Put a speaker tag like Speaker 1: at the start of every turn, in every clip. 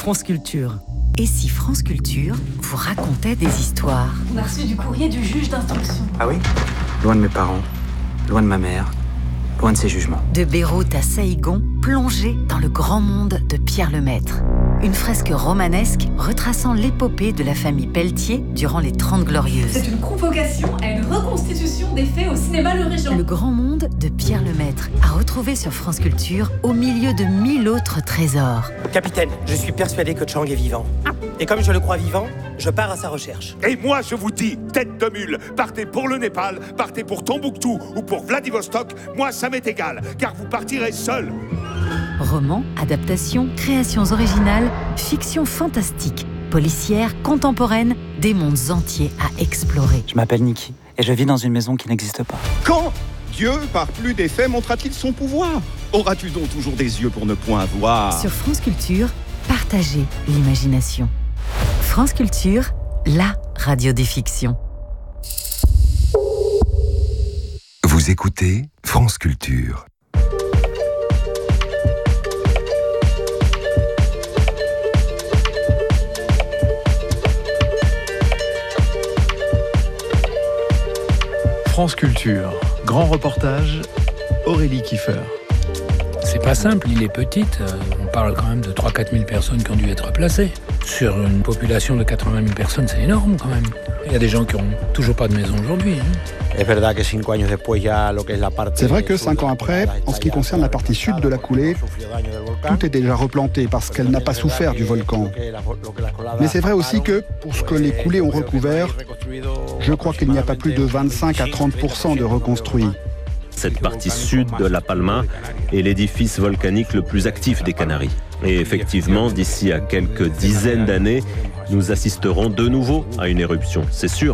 Speaker 1: France Culture. Et si France Culture vous racontait des histoires?
Speaker 2: On a reçu du courrier du juge d'instruction.
Speaker 3: Ah oui? Loin de mes parents, loin de ma mère, loin de ses jugements.
Speaker 1: De Beyrouth à Saïgon, plongé dans le grand monde de Pierre Lemaître. Une fresque romanesque retraçant l'épopée de la famille Pelletier durant les 30 Glorieuses.
Speaker 2: C'est une convocation à une reconstitution des faits au cinéma Le Régent.
Speaker 1: Le grand monde de Pierre Lemaître, à retrouver sur France Culture au milieu de 1000 autres trésors.
Speaker 4: Capitaine, je suis persuadé que Chang est vivant. Et comme je le crois vivant, je pars à sa recherche.
Speaker 5: Et moi, je vous dis, tête de mule, partez pour le Népal, partez pour Tombouctou ou pour Vladivostok, moi, ça m'est égal, car vous partirez seul.
Speaker 1: Romans, adaptations, créations originales, fiction fantastique, policière, contemporaine, des mondes entiers à explorer.
Speaker 3: Je m'appelle Niki et je vis dans une maison qui n'existe pas.
Speaker 6: Quand Dieu, par plus des faits, montrera-t-il son pouvoir? Auras-tu donc toujours des yeux pour ne point voir?
Speaker 1: Sur France Culture, partagez l'imagination. France Culture, la radio des fictions.
Speaker 7: Vous écoutez France Culture.
Speaker 8: France Culture, grand reportage, Aurélie Kiefer.
Speaker 9: C'est pas simple, l'île est petite, on parle quand même de 3-4 000 personnes qui ont dû être placées. Sur une population de 80 000 personnes, c'est énorme quand même. Il y a des gens qui n'ont toujours pas de maison aujourd'hui.
Speaker 10: C'est vrai que 5 ans après, en ce qui concerne la partie sud de la coulée, tout est déjà replanté parce qu'elle n'a pas souffert du volcan. Mais c'est vrai aussi que, pour ce que les coulées ont recouvert, je crois qu'il n'y a pas plus de 25 à 30% de reconstruits.
Speaker 11: Cette partie sud de La Palma est l'édifice volcanique le plus actif des Canaries. Et effectivement, d'ici à quelques dizaines d'années, nous assisterons de nouveau à une éruption, c'est sûr.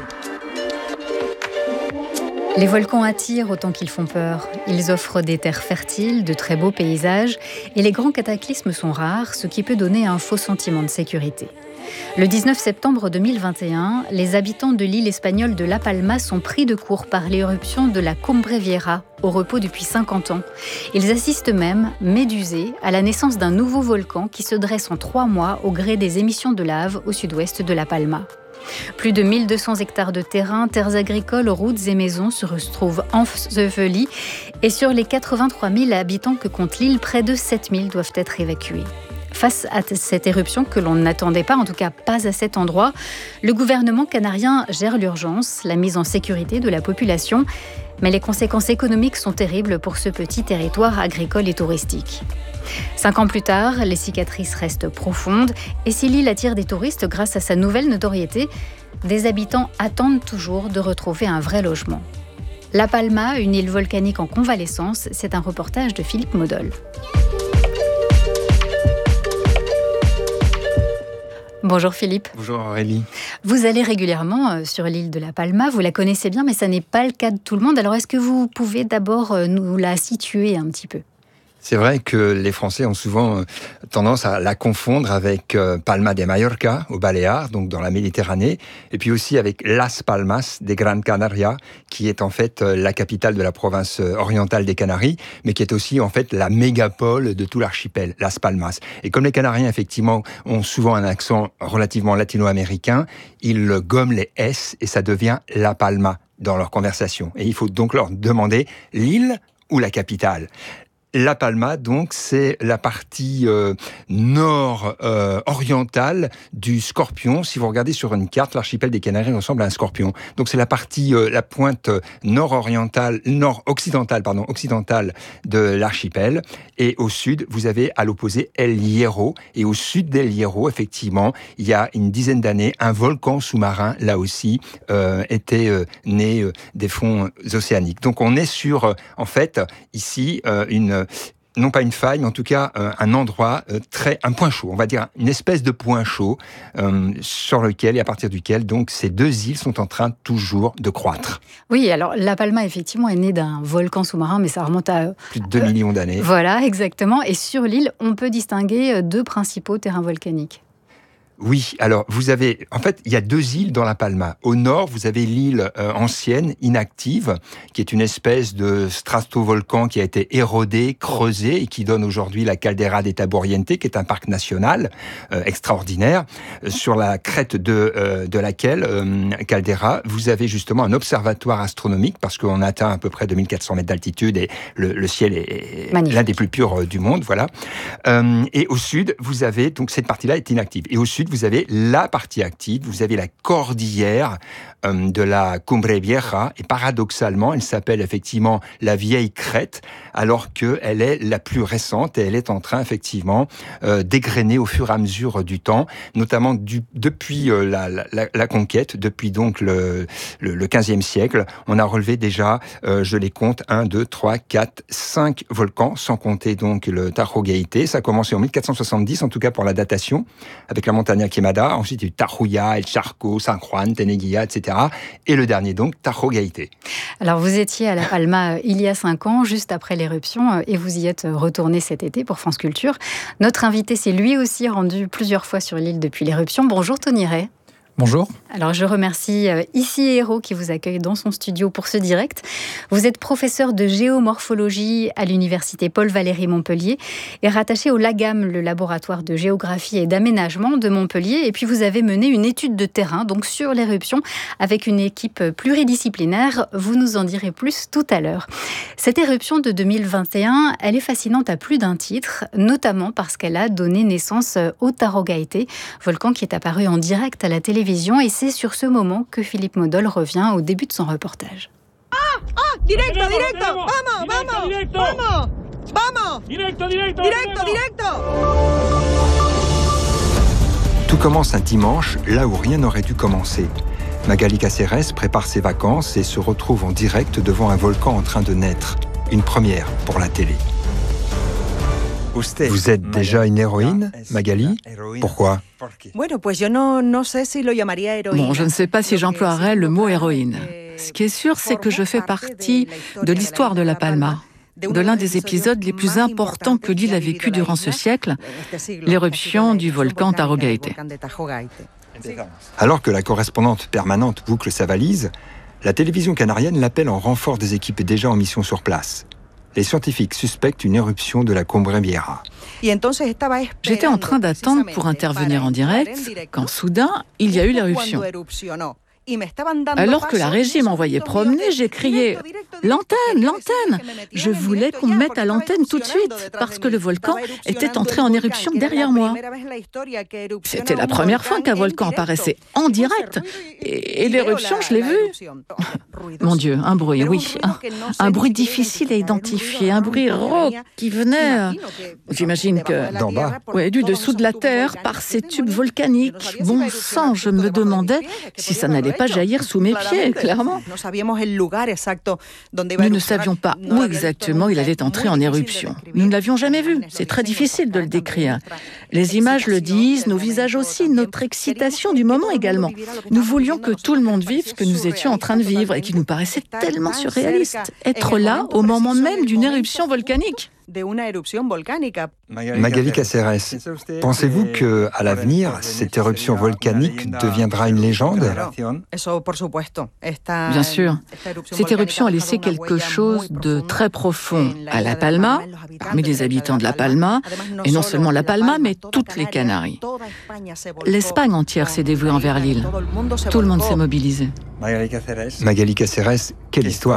Speaker 12: Les volcans attirent autant qu'ils font peur. Ils offrent des terres fertiles, de très beaux paysages, et les grands cataclysmes sont rares, ce qui peut donner un faux sentiment de sécurité. Le 19 septembre 2021, les habitants de l'île espagnole de La Palma sont pris de court par l'éruption de la Cumbre Vieja, au repos depuis 50 ans. Ils assistent même, médusés, à la naissance d'un nouveau volcan qui se dresse en 3 mois au gré des émissions de lave au sud-ouest de La Palma. Plus de 1200 hectares de terrain, terres agricoles, routes et maisons se retrouvent ensevelis et sur les 83 000 habitants que compte l'île, près de 7 000 doivent être évacués. Face à cette éruption que l'on n'attendait pas, en tout cas pas à cet endroit, le gouvernement canarien gère l'urgence, la mise en sécurité de la population, mais les conséquences économiques sont terribles pour ce petit territoire agricole et touristique. 5 ans plus tard, les cicatrices restent profondes et si l'île attire des touristes grâce à sa nouvelle notoriété, des habitants attendent toujours de retrouver un vrai logement. La Palma, une île volcanique en convalescence, c'est un reportage de Philippe Modol. Bonjour Philippe.
Speaker 13: Bonjour Aurélie.
Speaker 12: Vous allez régulièrement sur l'île de La Palma, vous la connaissez bien, mais ça n'est pas le cas de tout le monde. Alors est-ce que vous pouvez d'abord nous la situer un petit peu ?
Speaker 13: C'est vrai que les Français ont souvent tendance à la confondre avec Palma de Mallorca, aux Baléares, donc dans la Méditerranée, et puis aussi avec Las Palmas de Gran Canaria, qui est en fait la capitale de la province orientale des Canaries, mais qui est aussi en fait la mégapole de tout l'archipel, Las Palmas. Et comme les Canariens, effectivement, ont souvent un accent relativement latino-américain, ils gomment les S et ça devient La Palma dans leur conversation. Et il faut donc leur demander l'île ou la capitale. La Palma, donc, c'est la partie nord-orientale du Scorpion. Si vous regardez sur une carte, l'archipel des Canaries ressemble à un scorpion. Donc, c'est la partie, la pointe nord-occidentale de l'archipel. Et au sud, vous avez à l'opposé El Hierro. Et au sud d'El Hierro, effectivement, il y a une dizaine d'années, un volcan sous-marin, là aussi, était né des fonds océaniques. Donc, on est sur, en fait, ici, non pas une faille, mais en tout cas un endroit un point chaud, on va dire une espèce de point chaud sur lequel et à partir duquel donc ces deux îles sont en train toujours de croître.
Speaker 12: Oui, alors La Palma effectivement est née d'un volcan sous-marin, mais ça remonte à
Speaker 13: plus de 2 millions d'années.
Speaker 12: Voilà, exactement. Et sur l'île, on peut distinguer 2 principaux terrains volcaniques.
Speaker 13: Oui, alors en fait, il y a 2 îles dans la Palma. Au nord, vous avez l'île ancienne, inactive, qui est une espèce de stratovolcan qui a été érodé, creusé, et qui donne aujourd'hui la Caldera de Taburiente, qui est un parc national extraordinaire, sur la crête de laquelle, Caldera, vous avez justement un observatoire astronomique, parce qu'on atteint à peu près 2400 mètres d'altitude, et le ciel est l'un des plus purs du monde, voilà. Et au sud, vous avez, donc cette partie-là est inactive. Et au sud, vous avez la partie active, vous avez la cordillère de la Cumbre Vieja, et paradoxalement, elle s'appelle effectivement la vieille crête, alors qu'elle est la plus récente, et elle est en train effectivement d'égrener au fur et à mesure du temps, notamment depuis la conquête, depuis donc le 15e siècle. On a relevé déjà, je les compte, 1, 2, 3, 4, 5 volcans, sans compter donc le Tajo Gayité. Ça a commencé en 1470, en tout cas pour la datation, avec la Montaña Quemada. Ensuite, il y a eu Tajuya, El Charco, San Juan, Teneguilla, etc. Et le dernier donc, Tajo Gayité.
Speaker 12: Alors vous étiez à La Palma il y a 5 ans, juste après l'éruption, et vous y êtes retourné cet été pour France Culture. Notre invité s'est lui aussi rendu plusieurs fois sur l'île depuis l'éruption. Bonjour Tony Ray.
Speaker 14: Bonjour. Alors
Speaker 12: je remercie Ici Héros qui vous accueille dans son studio pour ce direct. Vous êtes professeur de géomorphologie à l'université Paul-Valéry Montpellier et rattaché au LAGAM, le laboratoire de géographie et d'aménagement de Montpellier. Et puis vous avez mené une étude de terrain donc sur l'éruption avec une équipe pluridisciplinaire. Vous nous en direz plus tout à l'heure. Cette éruption de 2021, elle est fascinante à plus d'un titre, notamment parce qu'elle a donné naissance au Tajo Gayité, volcan qui est apparu en direct à la télévision. Et c'est sur ce moment que Philippe Maudol revient au début de son reportage.
Speaker 15: Directo, vamos, directo.
Speaker 13: Tout commence un dimanche, là où rien n'aurait dû commencer. Magali Cáceres prépare ses vacances et se retrouve en direct devant un volcan en train de naître. Une première pour la télé. Vous êtes déjà une héroïne, Magali ? Pourquoi ?
Speaker 16: Bon, je ne sais pas si j'emploierais le mot héroïne. Ce qui est sûr, c'est que je fais partie de l'histoire de La Palma, de l'un des épisodes les plus importants que l'île a vécu durant ce siècle, l'éruption du volcan Tajo Gayité.
Speaker 13: Alors que la correspondante permanente boucle sa valise, la télévision canarienne l'appelle en renfort des équipes déjà en mission sur place. Les scientifiques suspectent une éruption de la Cumbre Vieja.
Speaker 16: J'étais en train d'attendre pour intervenir en direct quand soudain, il y a eu l'éruption. Alors que la régie m'envoyait promener, j'ai crié « L'antenne, l'antenne !» Je voulais qu'on me mette à l'antenne tout de suite, parce que le volcan était entré en éruption derrière moi. C'était la première fois qu'un volcan apparaissait en direct, et l'éruption, je l'ai vue. Mon Dieu, un bruit, oui. Un bruit difficile à identifier, un bruit rauque qui venait, j'imagine que
Speaker 13: d'en bas.
Speaker 16: Oui, du dessous de la terre, par ces tubes volcaniques. Bon sang, je me demandais si ça n'allait pas jaillir sous mes pieds, clairement. Nous ne savions pas où exactement il allait entrer en éruption. Nous ne l'avions jamais vu. C'est très difficile de le décrire. Les images le disent, nos visages aussi, notre excitation du moment également. Nous voulions que tout le monde vive ce que nous étions en train de vivre et qui nous paraissait tellement surréaliste. Être là au moment même d'une éruption volcanique.
Speaker 13: Magali Cáceres, pensez-vous qu'à l'avenir, cette éruption volcanique deviendra une légende ?
Speaker 16: Bien sûr. Cette éruption a laissé quelque chose de très profond à La Palma, parmi les habitants de La Palma, et non seulement La Palma, mais toutes les Canaries. L'Espagne entière s'est dévouée envers l'île. Tout le monde s'est mobilisé.
Speaker 13: Magali Cáceres, quelle histoire ?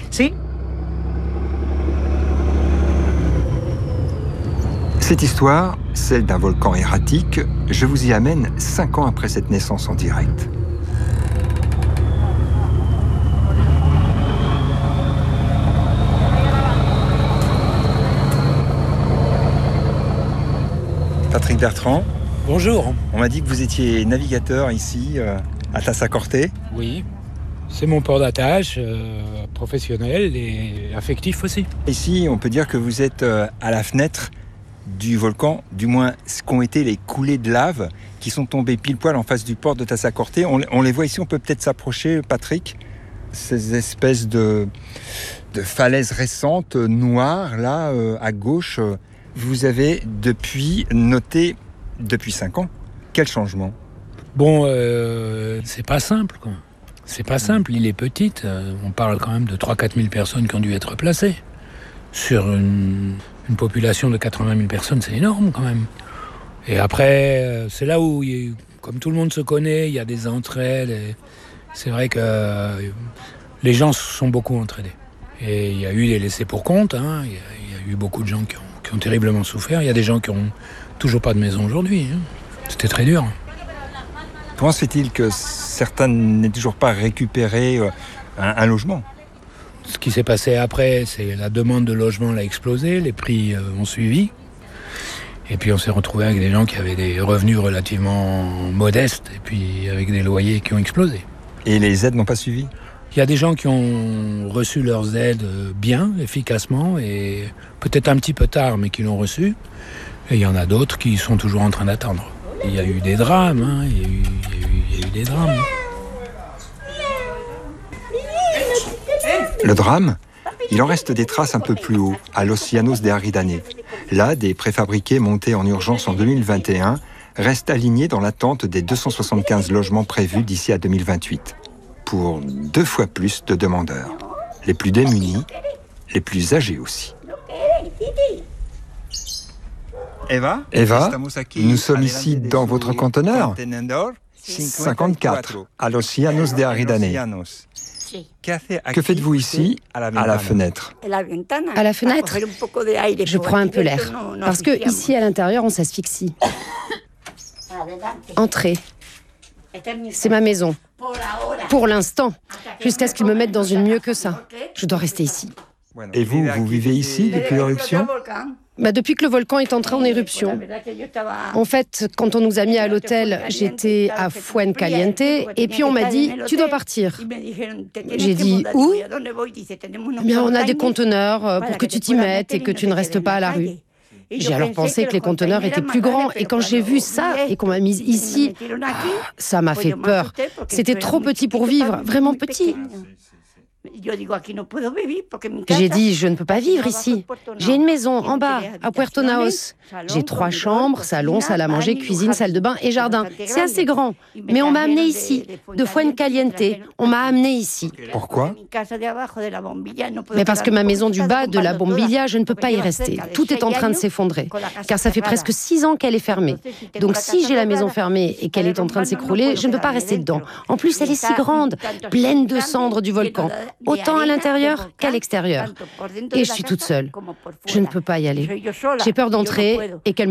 Speaker 13: Cette histoire, celle d'un volcan erratique, je vous y amène 5 ans après cette naissance en direct. Patrick Bertrand.
Speaker 9: Bonjour.
Speaker 13: On m'a dit que vous étiez navigateur ici, à Tassacorte.
Speaker 9: Oui, c'est mon port d'attache, professionnel et affectif aussi.
Speaker 13: Ici, on peut dire que vous êtes à la fenêtre du volcan, du moins ce qu'ont été les coulées de lave qui sont tombées pile poil en face du port de Tassacorte. On les voit ici, on peut peut-être s'approcher, Patrick. Ces espèces de falaises récentes, noires, là, à gauche. Vous avez noté depuis 5 ans, Quel changement?
Speaker 9: Bon, c'est pas simple, quoi. C'est pas simple, l'île est petite. On parle quand même de 3-4 000 personnes qui ont dû être placées. Sur une population de 80 000 personnes, c'est énorme quand même. Et après, c'est là où, comme tout le monde se connaît, il y a des entraides. Et c'est vrai que les gens se sont beaucoup entraidés. Et il y a eu des laissés pour compte. Hein. Il y a eu beaucoup de gens qui ont terriblement souffert. Il y a des gens qui n'ont toujours pas de maison aujourd'hui. Hein. C'était très dur.
Speaker 13: Comment se fait-il que certains n'aient toujours pas récupéré un logement?
Speaker 9: Ce qui s'est passé après, c'est la demande de logement a explosé, les prix ont suivi. Et puis on s'est retrouvé avec des gens qui avaient des revenus relativement modestes et puis avec des loyers qui ont explosé.
Speaker 13: Et les aides n'ont pas suivi?
Speaker 9: Il y a des gens qui ont reçu leurs aides bien, efficacement, et peut-être un petit peu tard, mais qui l'ont reçu. Et il y en a d'autres qui sont toujours en train d'attendre. Il y a eu des drames, hein, il y a eu des drames.
Speaker 13: Le drame, il en reste des traces un peu plus haut, à Los Llanos de Aridane. Là, des préfabriqués montés en urgence en 2021 restent alignés dans l'attente des 275 logements prévus d'ici à 2028. Pour 2 fois plus de demandeurs. Les plus démunis, les plus âgés aussi. Eva, nous sommes ici dans votre conteneur 54, à Los Llanos de Aridane. Que faites-vous ici, à la fenêtre?
Speaker 14: À la fenêtre, je prends un peu l'air. Parce que ici, à l'intérieur, on s'asphyxie. Entrez. C'est ma maison. Pour l'instant. Jusqu'à ce qu'ils me mettent dans une mieux que ça. Je dois rester ici.
Speaker 13: Et vous vivez ici depuis l'éruption?
Speaker 14: Depuis que le volcan est entré en éruption. En fait, quand on nous a mis à l'hôtel, j'étais à Fuencaliente et puis on m'a dit « tu dois partir ». J'ai dit « où ?» On a des conteneurs pour que tu t'y mettes et que tu ne restes pas à la rue. J'ai alors pensé que les conteneurs étaient plus grands et quand j'ai vu ça et qu'on m'a mise ici, ça m'a fait peur. C'était trop petit pour vivre, vraiment petit. J'ai dit, je ne peux pas vivre ici. J'ai une maison en bas, à Puerto Naos. J'ai 3 chambres, salon, salle à manger, cuisine, salle de bain et jardin. C'est assez grand. Mais on m'a amené ici, de Fuencaliente. On m'a amené ici.
Speaker 13: Pourquoi?
Speaker 14: Mais parce que ma maison du bas, de la Bombilla, je ne peux pas y rester. Tout est en train de s'effondrer. Car ça fait presque 6 ans qu'elle est fermée. Donc si j'ai la maison fermée et qu'elle est en train de s'écrouler, je ne peux pas rester dedans. En plus, elle est si grande, pleine de cendres du volcan. Autant à l'intérieur qu'à l'extérieur. Et je suis toute seule. Je ne peux pas y aller. J'ai peur d'entrer et qu'elle